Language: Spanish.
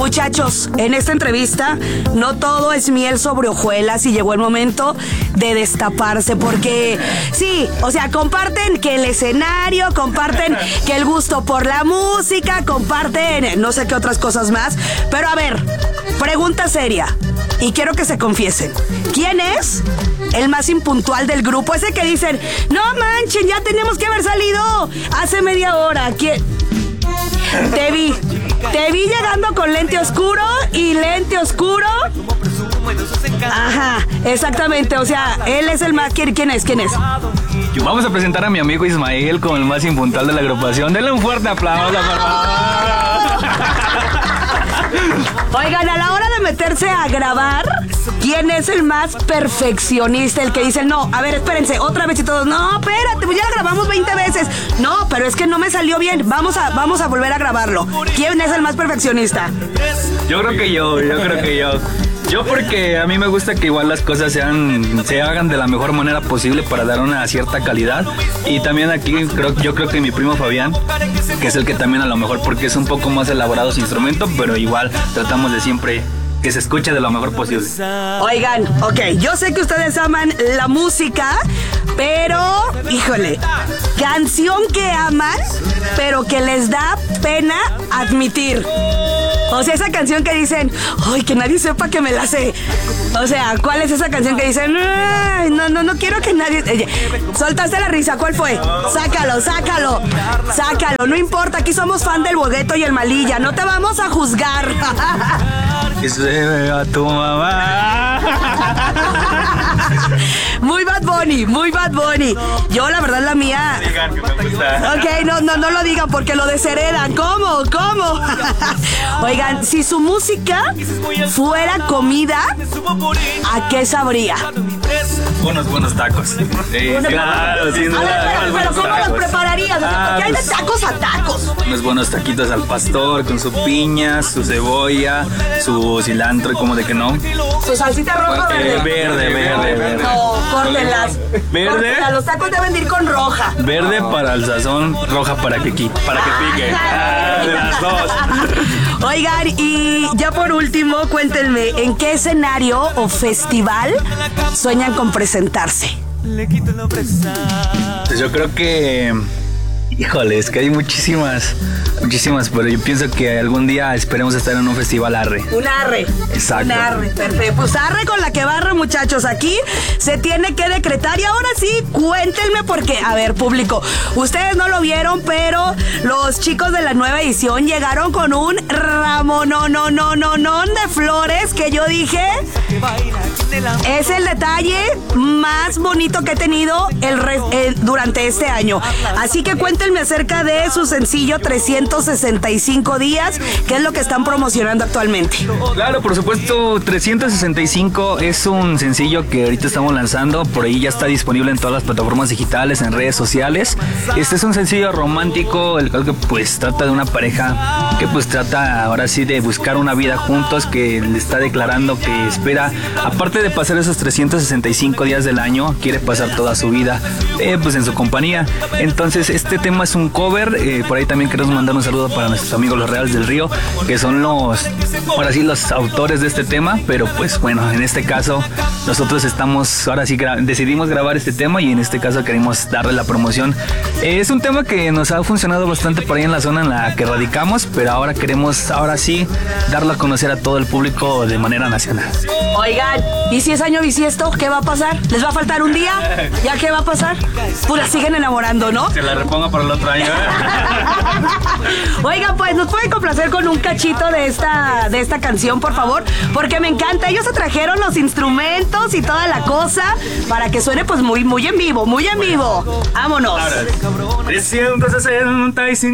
Muchachos, en esta entrevista no todo es miel sobre hojuelas y llegó el momento de destaparse porque sí, o sea, comparten que el escenario, comparten que el gusto por la música, comparten no sé qué otras cosas más, pero a ver, pregunta seria y quiero que se confiesen. ¿Quién es el más impuntual del grupo? Ese que dicen, no manchen, ya tenemos que haber salido hace media hora. ¿Quién? Te vi llegando con lente oscuro y lente oscuro. Ajá, exactamente, o sea, él es el más... ¿Quién es? Vamos a presentar a mi amigo Ismael como el más impuntual de la agrupación. Denle un fuerte aplauso, por favor. Oigan, a la hora de meterse a grabar, ¿quién es el más perfeccionista? El que dice, no, a ver, espérense, otra vez y todos, no, espérate, pues ya lo grabamos 20 veces. No, pero es que no me salió bien, vamos a volver a grabarlo. ¿Quién es el más perfeccionista? Yo creo que yo. Yo porque a mí me gusta que igual las cosas se hagan de la mejor manera posible para dar una cierta calidad. Y también aquí yo creo que mi primo Fabián, que es el que también a lo mejor porque es un poco más elaborado su instrumento, pero igual tratamos de siempre que se escuche de lo mejor posible. Oigan, ok, yo sé que ustedes aman la música, pero, híjole, canción que aman, pero que les da pena admitir. O sea, esa canción que dicen, ay, que nadie sepa que me la sé. O sea, ¿cuál es esa canción que dicen, ay, no quiero que nadie... Soltaste la risa, ¿cuál fue? Sácalo, no importa, aquí somos fan del Bogueto y el Malilla, no te vamos a juzgar. Que se vea tu mamá. Muy Bad Bunny. Yo, la verdad, la mía... Digan que me gusta. Ok, no lo digan porque lo desheredan. ¿Cómo? Oigan, si su música fuera comida, ¿a qué sabría? Unos buenos tacos. Claro, sin duda. Pero ¿cómo los prepararías? Porque hay de tacos a tacos. Unos buenos taquitos al pastor con su piña, su cebolla, su cilantro, y como de que no. ¿Su salsita roja o verde? Verde. No, córtenlas. ¿Verde? Córtenlas, los tacos deben ir con roja. Verde para el sazón, roja para que pique. De las dos. Oigan, y ya por último, cuéntenme, ¿en qué escenario o festival sueñan con presentarse? Pues yo creo que... Híjole, es que hay muchísimas, pero yo pienso que algún día esperemos estar en un festival arre. Un arre. Exacto. Un arre, perfecto. Pues arre con la que barre, muchachos. Aquí se tiene que decretar. Y ahora sí, cuéntenme porque, a ver, público, ustedes no lo vieron, pero los chicos de la nueva edición llegaron con un ramo, no, de flores que yo dije, es el detalle más bonito que he tenido durante este año. Así que cuéntenme acerca de su sencillo 365 días, ¿qué es lo que están promocionando actualmente? Claro, por supuesto, 365 es un sencillo que ahorita estamos lanzando, por ahí ya está disponible en todas las plataformas digitales, en redes sociales. Este es un sencillo romántico, el cual que pues trata de una pareja que pues trata ahora sí de buscar una vida juntos, que le está declarando que espera, aparte de pasar esos 365 días del año, quiere pasar toda su vida pues en su compañía. Entonces este tema es un cover, por ahí también queremos mandar un saludo para nuestros amigos los Reales del Río, que son los autores de este tema, pero pues bueno, en este caso nosotros decidimos grabar este tema y en este caso queremos darle la promoción. Es un tema que nos ha funcionado bastante por ahí en la zona en la que radicamos, pero ahora queremos darlo a conocer a todo el público de manera nacional. Oigan, ¿y si es año bisiesto? ¿Qué va a pasar? ¿Les va a faltar un día? ¿Ya qué va a pasar? Pues la siguen enamorando, ¿no? Se la repongo para el otro año. Oigan, pues nos pueden complacer con un cachito de esta canción, por favor, porque me encanta. Ellos se trajeron los instrumentos y toda la cosa para que suene pues muy en vivo. Vámonos. 365